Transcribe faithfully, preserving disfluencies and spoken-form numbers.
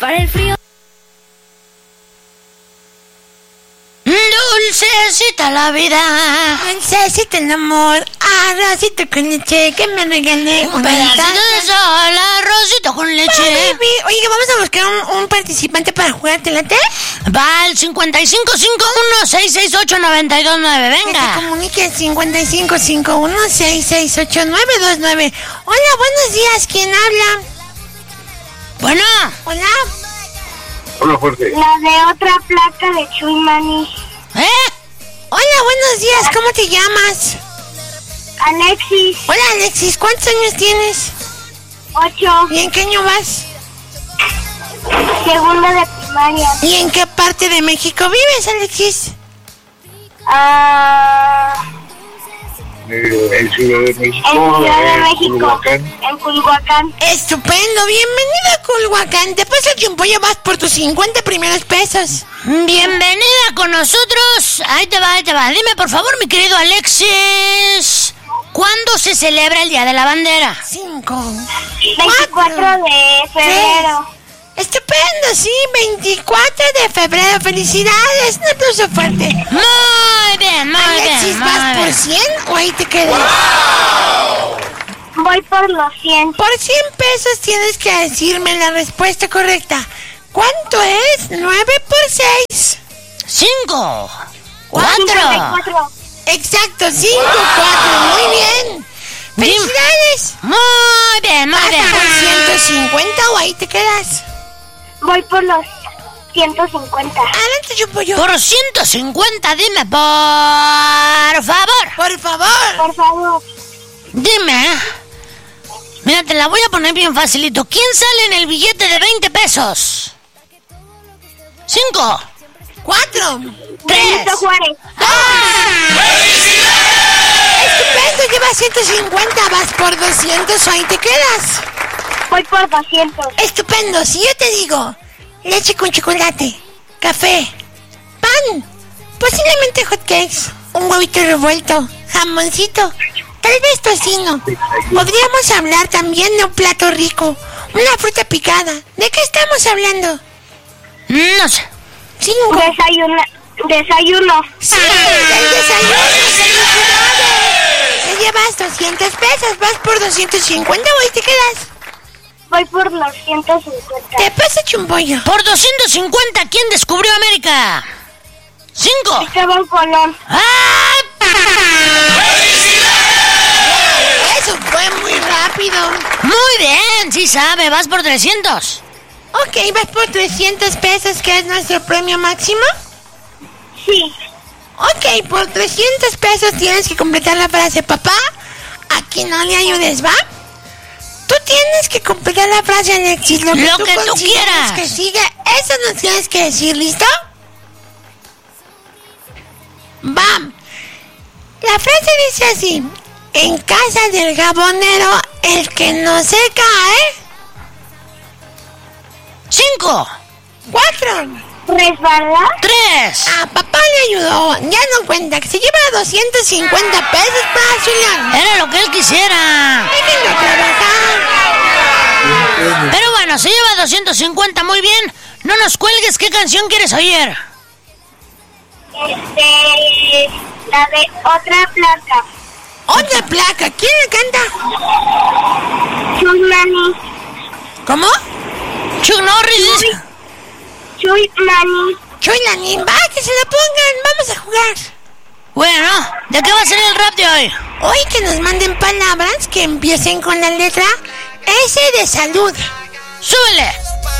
Para el frío. Dulcecita la vida, dulcecita el amor, arrocito con leche que me regalé un pedacito de sol, arrocito con leche. Baby. Oye, vamos a buscar un, un participante para jugar, ¿te late? Va al cincuenta y cinco cincuenta y uno, sesenta y seis ocho, noventa y dos nueve, venga. Que se comunique al cincuenta y cinco cincuenta y uno, sesenta y seis ocho, nueve dos nueve. Hola, buenos días, ¿quién habla? Bueno. Hola. Hola, fuerte. La de otra placa de Chuy Maní. ¿Eh? Hola, buenos días, ¿cómo te llamas? Alexis. Hola, Alexis, ¿cuántos años tienes? Ocho. ¿Y en qué año vas? Segundo de primaria. ¿Y en qué parte de México vives, Alexis? Ah... Eh, en Ciudad de México. En Ciudad de en México. Culhuacán. En Culhuacán. Estupendo, bienvenido a Culhuacán. Te paso el tiempo, ya vas por tus cincuenta primeros pesos. Bienvenida con nosotros. Ahí te va, ahí te va. Dime, por favor, mi querido Alexis, ¿cuándo se celebra el Día de la Bandera? Cinco. veinticuatro de febrero. Tres. Estupendo, sí, veinticuatro de febrero. Felicidades, un aplauso fuerte. Muy bien, muy Alexis, bien, muy ¿vas por bien. cien o ahí te quedas? Voy por los cien. Por cien pesos tienes que decirme la respuesta correcta. ¿Cuánto es nueve por seis? Cinco. cincuenta y Cuatro. cuatro. Exacto, cinco, cuatro, muy bien. ¡Felicidades! Muy bien, muy ¿Vas bien. por ciento cincuenta o ahí te quedas? Voy por los ciento cincuenta. Adelante, yo pollo. Por ciento cincuenta, dime, por favor. Por favor. Por favor. Dime. Mira, te la voy a poner bien facilito. ¿Quién sale en el billete de veinte pesos? Cinco. Cuatro. Tres. Benito Juárez. Estupendo, llevas ciento cincuenta, vas por doscientos o ahí te quedas. Voy por doscientos. Estupendo, si yo te digo leche con chocolate, café, pan, posiblemente hotcakes, un huevito revuelto, jamoncito, tal vez tocino. Podríamos hablar también de un plato rico, una fruta picada. ¿De qué estamos hablando? No sé. Cinco. Desayuno. Desayuno. Sí, el desayuno, felicidades. Te llevas doscientos pesos, vas por doscientos cincuenta o ahí te quedas. Voy por los ciento cincuenta. Te pasa chumpollo. Por doscientos cincuenta, ¿quién descubrió América? Cinco. Esteban Colón. ¡Ah! Eso fue muy rápido. Muy bien, sí sabe, vas por trescientos. Ok, vas por trescientos pesos, que es nuestro premio máximo. Sí. Ok, por trescientos pesos tienes que completar la frase, papá, aquí no le ayudes, ¿va? Tú tienes que completar la frase, Alexis, lo que, Lo tú, que tú consideres quieras. que siga, eso nos tienes que decir, ¿listo? ¡Bam! La frase dice así: en casa del jabonero, el que no se cae. Cinco. Cuatro. ¿Resbala? Tres. A papá le ayudó, ya no cuenta, que se lleva doscientos cincuenta pesos para Julián. Era lo que él quisiera. Déjenlo trabajar. Pero bueno, se lleva doscientos cincuenta, muy bien. No nos cuelgues, ¿qué canción quieres oír? Este... La de otra placa. Otra placa, ¿quién le canta? Chuy Maní. ¿Cómo? Chuck Norris dice. Chuy Maní. Chuy Lanín, va, que se la pongan, vamos a jugar. Bueno, ¿de qué va a ser el rap de hoy? Hoy que nos manden palabras que empiecen con la letra S de salud. ¡Súbele!